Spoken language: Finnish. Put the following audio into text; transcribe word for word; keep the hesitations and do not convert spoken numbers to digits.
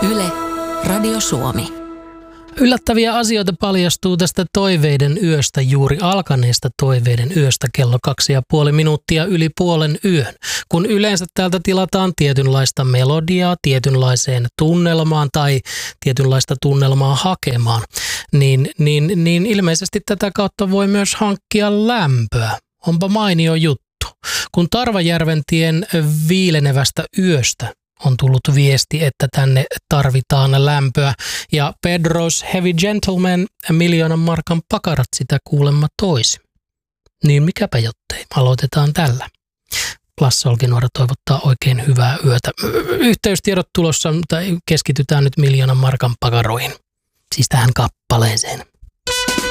Yle, Radio Suomi. Yllättäviä asioita paljastuu tästä Toiveiden yöstä, juuri alkaneesta Toiveiden yöstä kello kaksi ja puoli minuuttia yli puolen yön. Kun yleensä täältä tilataan tietynlaista melodiaa tietynlaiseen tunnelmaan tai tietynlaista tunnelmaa hakemaan, niin, niin, niin ilmeisesti tätä kautta voi myös hankkia lämpöä. Onpa mainio juttu. Kun Tarvajärventien viilenevästä yöstä on tullut viesti, että tänne tarvitaan lämpöä. Ja Pedro's Heavy Gentleman miljoonan markan pakarat sitä kuulemma toisi. Niin mikäpä jottei. Aloitetaan tällä. Lasse Olkinuora toivottaa oikein hyvää yötä. Yhteystiedot tulossa, mutta keskitytään nyt miljoonan markan pakaroihin. Siis tähän kappaleeseen.